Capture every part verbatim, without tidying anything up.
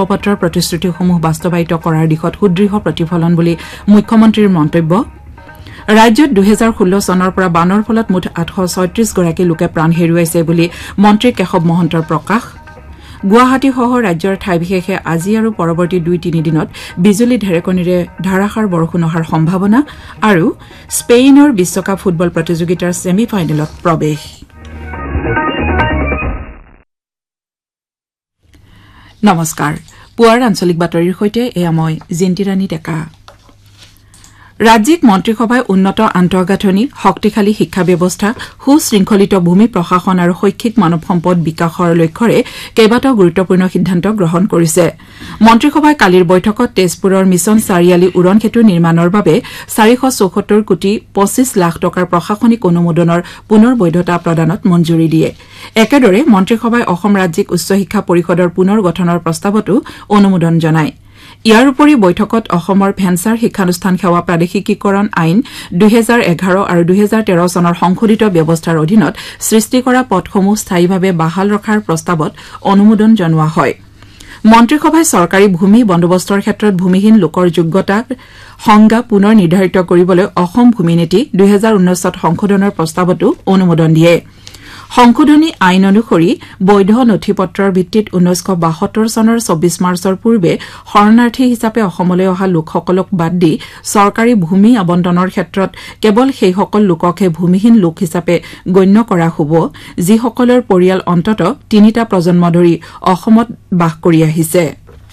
সংকল্পপত্ৰৰ প্ৰতিশ্ৰুতিসমূহ বাস্তৱায়িত কৰাৰ দিশত সুদৃঢ় প্ৰতিফলন বুলি মুখ্যমন্ত্ৰীৰ মন্তব্য ৰাজ্যত দুই হাজাৰ ষোল্ল চনৰ পৰা বানৰ ফলত মুঠ আঠশ ছয়ত্ৰিশ গৰাকী লোকে প্ৰাণ হেৰুৱাইছে বুলি মন্ত্ৰী কেশৱ মহন্তৰ প্ৰকাশ গুৱাহাটীসহ ৰাজ্যৰ ঠাই বিশেষে আজি আৰু পৰৱৰ্তী দুই তিনি দিনত বিজুলী ঢেৰেকণিৰে ধাৰাসাৰ বৰষুণ অহাৰ সম্ভাৱনা আৰু স্পেইনৰ বিশ্বকাপ ফুটবল প্ৰতিযোগিতাৰ ছেমি ফাইনেলত প্ৰৱেশ নমস্কাৰ পুৱাৰ আঞ্চলিক বাতৰিৰ সৈতে এয়া মই জিন্তিৰাণী ডেকা ৰাজ্যিক মন্ত্ৰীসভাই উন্নত আন্তঃগাঁথনি শক্তিশালী শিক্ষা ব্যৱস্থা সুশৃংখলিত ভূমি প্ৰশাসন আৰু শৈক্ষিক মানৱ সম্পদ বিকাশৰ লক্ষ্যৰে কেইবাটাও গুৰুত্বপূৰ্ণ সিদ্ধান্ত গ্ৰহণ কৰিছে মন্ত্ৰীসভাই কালিৰ বৈঠকত তেজপুৰৰ মিছন চাৰিআলি উৰণ সেতু নিৰ্মাণৰ বাবে চাৰিশ চৌসত্তৰ কোটি পঁচিছ লাখ টকাৰ প্ৰশাসনিক অনুমোদনৰ পুনৰ বৈধতা প্ৰদানত মঞ্জুৰি দিয়ে একেদৰে মন্ত্ৰীসভাই অসম ৰাজ্যিক উচ্চ শিক্ষা পৰিষদৰ পুনৰ গঠনৰ প্ৰস্তাৱতো অনুমোদন জনায় ইয়াৰ উপৰি বৈঠকত অসমৰ ভেঞ্চাৰ শিক্ষানুষ্ঠান সেৱা প্ৰাদেশিকীকৰণ আইন দুই হাজাৰ এঘাৰ আৰু দুই হাজাৰ তেৰ চনৰ সংশোধিত ব্যৱস্থাৰ অধীনত সৃষ্টি কৰা পদসমূহ স্থায়ীভাৱে বাহাল ৰখাৰ প্ৰস্তাৱত অনুমোদন জনোৱা হয় মন্ত্ৰীসভাই চৰকাৰী ভূমি বন্দোবস্তৰ ক্ষেত্ৰত ভূমিহীন লোকৰ যোগ্যতাৰ সংজ্ঞা পুনৰ নিৰ্ধাৰিত কৰিবলৈ অসম ভূমি নীতি দুই হাজাৰ ঊনৈশত সংশোধনৰ প্ৰস্তাৱতো অনুমোদন দিয়ে সংশোধনী আইন অনুসৰি বৈধ নথিপত্ৰৰ ভিত্তিত ঊনৈছশ বাসত্তৰ চনৰ চৌবিশ মাৰ্চৰ পূৰ্বে শৰণাৰ্থী হিচাপে অসমলৈ অহা লোকসকলক বাদ দি চৰকাৰী ভূমি আবণ্টনৰ ক্ষেত্ৰত কেৱল সেইসকল লোককহে ভূমিহীন লোক হিচাপে গণ্য কৰা হ'ব যিসকলৰ পৰিয়াল অন্ততঃ তিনিটা প্ৰজন্ম ধৰি অসমত বাস কৰি আহিছে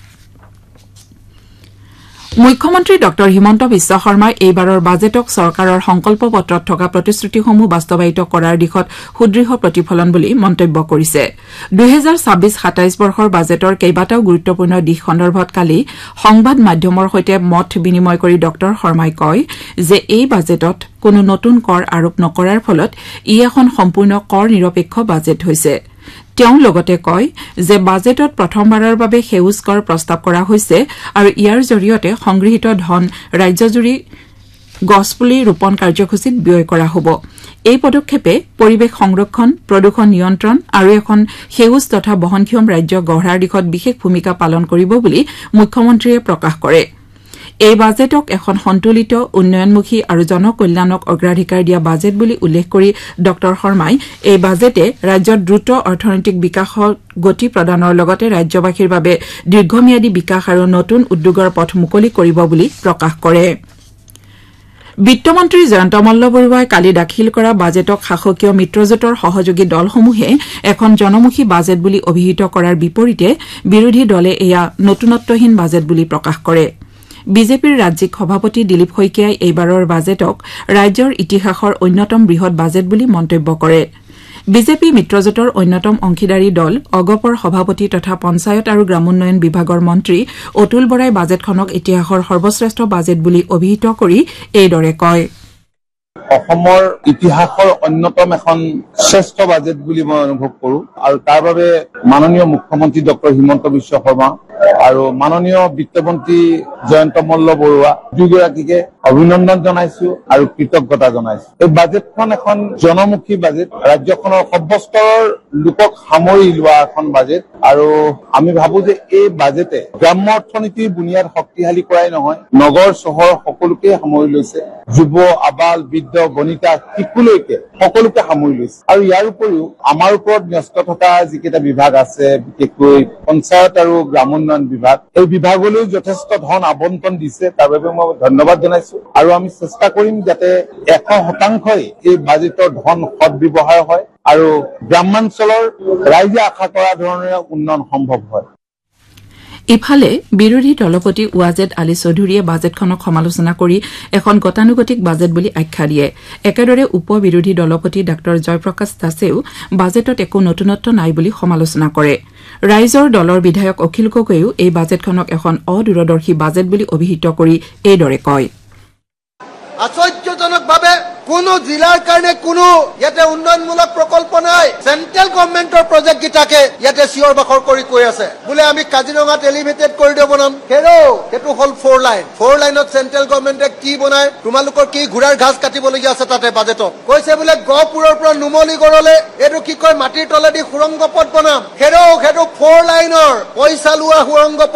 মুখ্যমন্ত্ৰী ডক্টৰ হিমন্ত বিশ্ব শৰ্মাই এইবাৰৰ বাজেটক চৰকাৰৰ সংকল্পপত্ৰত থকা প্ৰতিশ্ৰুতিসমূহ বাস্তৱায়িত কৰাৰ দিশত সুদৃঢ় প্ৰতিফলন বুলি মন্তব্য কৰিছে দুই হাজাৰ ছাব্বিছ সাতাইছ বৰ্ষৰ বাজেটৰ কেইবাটাও গুৰুত্বপূৰ্ণ দিশ সন্দৰ্ভত কালি সংবাদ মাধ্যমৰ সৈতে মত বিনিময় কৰি ডক্টৰ শৰ্মাই কয় যে এই বাজেটত কোনো নতুন কৰ আৰোপ নকৰাৰ ফলত ই এখন সম্পূৰ্ণ কৰ নিৰপেক্ষ বাজেট হৈছে তেওঁ লগতে কয় যে বাজেটত প্ৰথমবাৰৰ বাবে সেউজ কৰ প্ৰস্তাৱ কৰা হৈছে আৰু ইয়াৰ জৰিয়তে সংগৃহীত ধন ৰাজ্যজুৰি গছপুলি ৰোপণ কাৰ্যসূচীত ব্যয় কৰা হ'ব এই পদক্ষেপে পৰিৱেশ সংৰক্ষণ প্ৰদূষণ নিয়ন্ত্ৰণ আৰু এখন সেউজ তথা বহনক্ষম ৰাজ্য গঢ়াৰ দিশত বিশেষ ভূমিকা পালন কৰিব বুলি মুখ্যমন্ত্ৰীয়ে প্ৰকাশ কৰে এই বাজেটক এখন সন্তুলিত উন্নয়নমুখী আৰু জনকল্যাণক অগ্ৰাধিকাৰ দিয়া বাজেট বুলি উল্লেখ কৰি ডক্টৰ শৰ্মাই এই বাজেটে ৰাজ্যত দ্ৰুত অৰ্থনৈতিক বিকাশৰ গতি প্ৰদানৰ লগতে ৰাজ্যবাসীৰ বাবে দীৰ্ঘম্যাদী বিকাশ আৰু নতুন উদ্যোগৰ পথ মুকলি কৰিব বুলি প্ৰকাশ কৰে বিত্তমন্ত্ৰী জয়ন্ত মল্লবৰুৱাই কালি দাখিল কৰা বাজেটক শাসকীয় মিত্ৰজোঁটৰ সহযোগী দলসমূহে এখন জনমুখী বাজেট বুলি অভিহিত কৰাৰ বিপৰীতে বিৰোধী দলে এয়া নতুনত্বহীন বাজেট বুলি প্ৰকাশ কৰে বিজেপিৰ ৰাজ্যিক সভাপতি দিলীপ শইকীয়াই এইবাৰৰ বাজেটক ৰাজ্যৰ ইতিহাসৰ অন্যতম বৃহৎ বাজেট বুলি মন্তব্য কৰে বিজেপি মিত্ৰজোঁটৰ অন্যতম অংশীদাৰী দল অগপৰ সভাপতি তথা পঞ্চায়ত আৰু গ্ৰামোন্নয়ন বিভাগৰ মন্ত্ৰী অতুল বৰাই বাজেটখনক ইতিহাসৰ সৰ্বশ্ৰেষ্ঠ বাজেট বুলি অভিহিত কৰি এইদৰে কয় অসমৰ ইতিহাসৰ অন্যতম এখন শ্ৰেষ্ঠ বাজেট বুলি মই অনুভৱ কৰো আৰু তাৰ বাবে মাননীয় মুখ্যমন্ত্ৰী ডক্টৰ হিমন্ত বিশ্ব শৰ্মা আৰু মাননীয় বিত্তমন্ত্ৰী জয়ন্ত মল্ল বৰুৱা দুয়োগৰাকীকে অভিনন্দন জনাইছো আৰু কৃতজ্ঞতা জনাইছো এই বাজেটখন এখন জনমুখী বাজেট ৰাজ্যখনৰ সৰ্বস্তৰৰ লোকক সামৰি লোৱা এখন বাজেট আৰু আমি ভাবো যে এই বাজেটে গ্ৰাম্য অৰ্থনীতিৰ বুনিয়াদ শক্তিশালী কৰাই নহয় নগৰ চহৰ সকলোকে সামৰি লৈছে যুৱ আবাল বৃদ্ধ বনিতা শিশুলৈকে সকলোকে সামৰি লৈছে আৰু ইয়াৰ উপৰিও আমাৰ ওপৰত ন্যস্ত থকা যিকেইটা বিভাগ আছে বিশেষকৈ পঞ্চায়ত আৰু গ্ৰামোন্নয়ন বিভাগ এই বিভাগলৈ যথেষ্ট ধন আবণ্টন দিছে তাৰ বাবে মই ধন্যবাদ জনাইছো আৰু আমি চেষ্টা কৰিম যাতে এশ শতাংশই এই বাজেটৰ ধন সদব্যৱহাৰ হয় আৰু গ্ৰামাঞ্চলৰ ৰাইজে আশা কৰা ধৰণে উন্নয়ন সম্ভৱ হয় ইফালে বিৰোধী দলপতি ৱাজেদ আলী চৌধুৰীয়ে বাজেটখনক সমালোচনা কৰি এখন গতানুগতিক বাজেট বুলি আখ্যা দিয়ে একেদৰে উপ বিৰোধী দলপতি ডাঃ জয়প্ৰকাশ দাসেও বাজেটত একো নতুনত্ব নাই বুলি সমালোচনা কৰে ৰাইজৰ দলৰ বিধায়ক অখিল গগৈয়েও এই বাজেটখনক এখন অদূৰদৰ্শী বাজেট বুলি অভিহিত কৰি এইদৰে কয় আশ্চৰ্যজনকভাৱে কোনো জিলাৰ কাৰণে কোনো ইয়াতে উন্নয়নমূলক প্ৰকল্প নাই চেন্ট্ৰেল গভৰ্ণমেণ্টৰ প্ৰজেক্ট গিটাকে ইয়াতে চিঞৰ বাখৰ কৰি কৈ আছে বোলে আমি কাজিৰঙাত এলিভেটেড কৰিডৰ বনাম হেৰো সেইটো হল ফ'ৰ লাইন ফ'ৰ লাইনত চেন্ট্ৰেল গভৰ্ণমেণ্টে কি বনায় তোমালোকৰ কি ঘোঁৰাৰ ঘাস কাটিবলগীয়া আছে তাতে বাজেটত কৈছে বোলে গহপুৰৰ পৰা নুমলীগড়লৈ এইটো কি কয় মাটিৰ তলেদি সুৰংগ পথ বনাম হেৰো সেইটো ফ'ৰ লাইনৰ পইচা লোৱা সুৰংগ